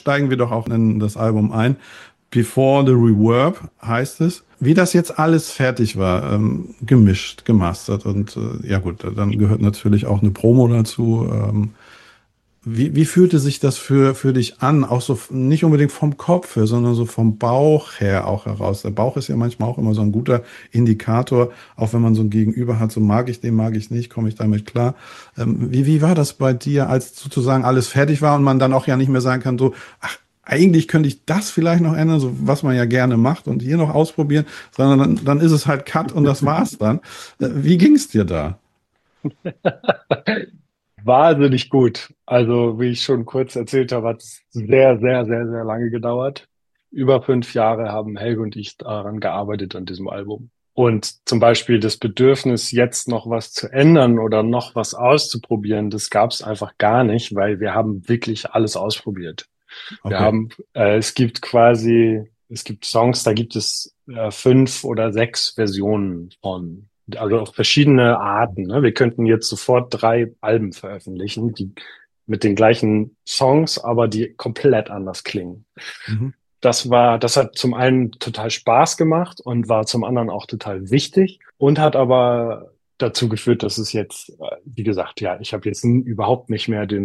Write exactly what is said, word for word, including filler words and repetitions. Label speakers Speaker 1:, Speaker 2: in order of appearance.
Speaker 1: steigen wir doch auch in das Album ein. Before the Reverb heißt es. Wie das jetzt alles fertig war, ähm, gemischt, gemastert und äh, ja gut, dann gehört natürlich auch eine Promo dazu. Ähm, wie, wie fühlte sich das für, für dich an? Auch so f- nicht unbedingt vom Kopf her, sondern so vom Bauch her auch heraus. Der Bauch ist ja manchmal auch immer so ein guter Indikator, auch wenn man so ein Gegenüber hat, so mag ich den, mag ich nicht, komme ich damit klar. Ähm, wie, wie war das bei dir, als sozusagen alles fertig war und man dann auch ja nicht mehr sagen kann, so, ach, eigentlich könnte ich das vielleicht noch ändern, so was man ja gerne macht und hier noch ausprobieren, sondern dann, dann ist es halt Cut und das war's dann. Äh, Wie ging's dir da?
Speaker 2: Wahnsinnig gut. Also, wie ich schon kurz erzählt habe, hat es sehr, sehr, sehr, sehr lange gedauert. Über fünf Jahre haben Helge und ich daran gearbeitet, an diesem Album. Und zum Beispiel das Bedürfnis, jetzt noch was zu ändern oder noch was auszuprobieren, das gab es einfach gar nicht, weil wir haben wirklich alles ausprobiert. Wir
Speaker 1: Okay.
Speaker 2: haben, äh, es gibt quasi, es gibt Songs, da gibt es äh, fünf oder sechs Versionen von, also auf verschiedene Arten. Ne? Wir könnten jetzt sofort drei Alben veröffentlichen, die mit den gleichen Songs, aber die komplett anders klingen.
Speaker 1: Mhm.
Speaker 2: Das war, das hat zum einen total Spaß gemacht und war zum anderen auch total wichtig und hat aber dazu geführt, dass es jetzt, äh, wie gesagt, ja, ich habe jetzt n- überhaupt nicht mehr den